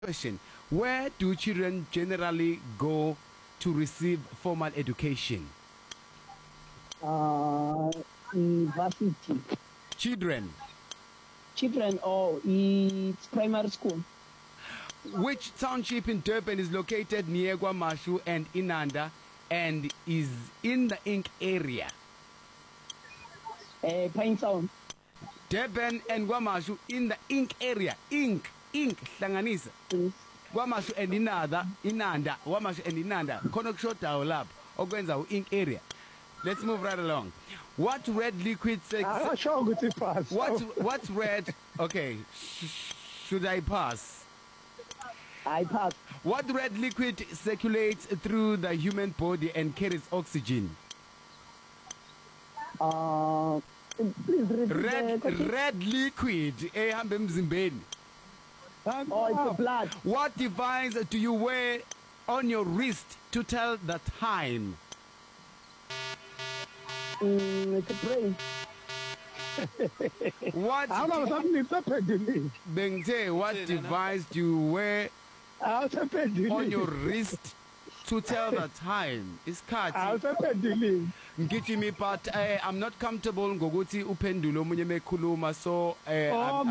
Question: where do children generally go to receive formal education? University. Children. It's primary school. Which township in Durban is located near KwaMashu and Inanda and is in the Ink area? Pinetown. Durban and KwaMashu in the Ink area. Ink, hlanganisa. KwaMashu and Inanda, KwaMashu and Inanda. Khona kushodayo lapho okwenza u-Ink area. Let's move right along. What red liquid What's red? Okay. Should I pass? I pass. What red liquid circulates through the human body and carries oxygen? Please repeat. Red liquid ehamba emzimbeni. It's the blood. What device do you wear on your wrist to tell the time? It's a brain. What device do you wear on your wrist to tell the time? Isikhathi. Ngijimi, but I'm not comfortable ngokuthi uphendule omunye mekhuluma, so no.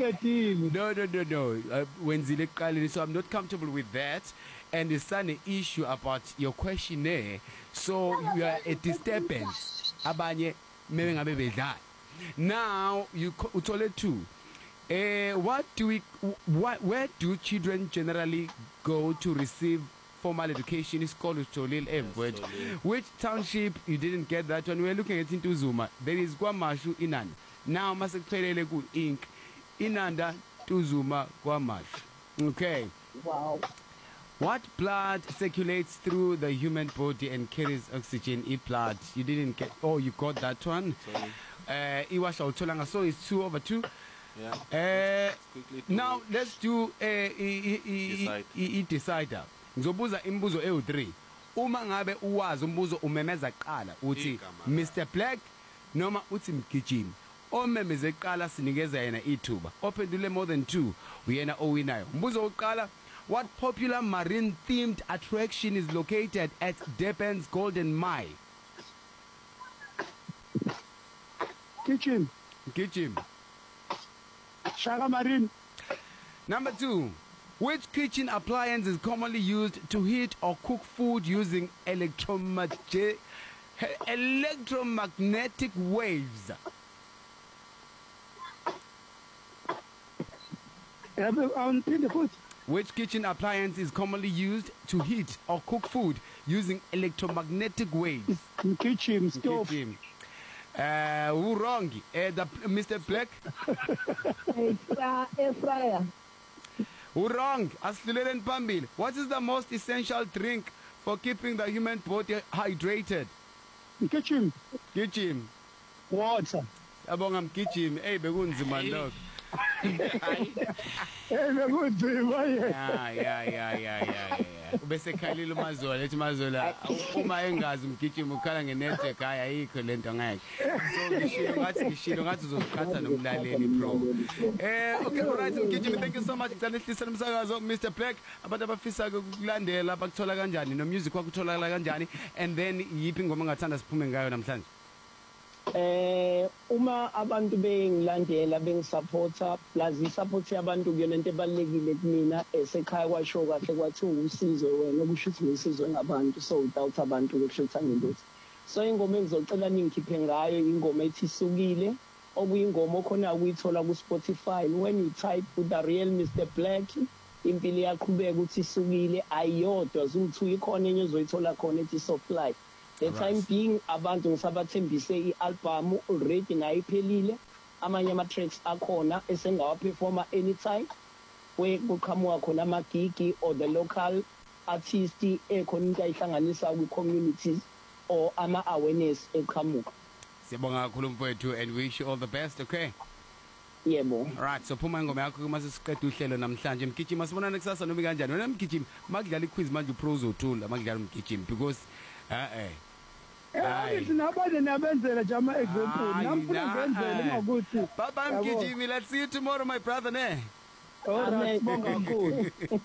Wenzile ekuqaleni, so I'm not comfortable with that, and it's an issue about your questionnaire, so you are a disturbance. Abanye mebe ngabe bedlala. Now you uthole two. Where do children generally go to receive formal education? Is called Tolil Evwet. Which township? You didn't get that one. We're looking at into Zuma. There is KwaMashu Inanda. Now masekuphelele ku Ink Inanda to Zuma KwaMashu. Okay. Wow. What blood circulates through the human body and carries oxygen? Blood. You didn't get. Oh, you got that one. Sorry. Iwasha utholanga, so it's 2/2. Yeah. Now let's do decider. Ngizobuza imibuzo ewu3. Uma ngabe uwazi umbuzo umemeza qala uthi Mr Black noma uthi Mgijimi. Omemeze qala sinikeza yena ithuba. Ophendule more than 2 uyena owinayo. Umbuzo oqala: what popular marine themed attraction is located at Durban's Golden Mile? Kitchen. Shaka Marine. Number 2. Which kitchen appliance is commonly used to heat or cook food using electromagnetic waves? Which kitchen appliance is commonly used to heat or cook food using electromagnetic waves? Kitchen stove. Who wrong? Mr. Black? Air fryer. Who wrong? Asiluleni phambili. What is the most essential drink for keeping the human body hydrated? Kitchen. Water. Abonga Mgijimi. Hey, bekunzima lokho. Yeah. Bese khalile uMazola ethi Mazola uma engazi Mgijimi ukhala ngenetwork hayi ayikho lento ngeke. So ngishilo ngathi uzoqhatha nomlaleli bro. Okay, alright Mgijimi, thank you so much. Ngicela ihlisele umsakazo Mr Black. Abantu abafisa ukulandela bakuthola kanjani no music wakho utholakala kanjani, and then yiphi ingoma ongathanda siphume ngayo namhlanje? Uma abantu bengilandela bengisupporta plus isupport yabantu kuyona into ebalekile kumina, esekhaya kwasho kahle kwathi usizo wena okusho ukuthi ngisizo ngabantu, so without abantu kusho ukuthi angilutho. So ingoma engizocela ningikhiphe ngayo ingoma ethi Isukile, okuyingoma okhona ukuyithola ku Spotify. When you type the real Mr Black, impilo yaqhubeka ukuthi Isukile ayodwa zuthi ikhona enye ozoyithola khona ethi Soft Life. The time being abantu ngisabathembise i-album already nayiphelile, amanye ama-tracks akhona esengawaperforma anytime kuqhamuka khona amagigi or the local artist ekhona into ayihlanganisa kwi-communities or ama-awareness eqhamuka. Siyabonga kakhulu mfowethu, and wish you all the best. Okay, yebo. Right, so phuma ingoma yakho kuma sesiqeda uhlelo namhlanje. Mgijimi, asibonane kusasa noma kanjani? Wena Mgijimi makudlala iquiz manje upros othula makudlala Mgijimi, because Nabanye nabenzela nje ama-example. Namfuna ngenzele ngokuthi. Bye bye Mgijimi, let's see you tomorrow my brother ne. Alright, Amen. sibonga kakhulu.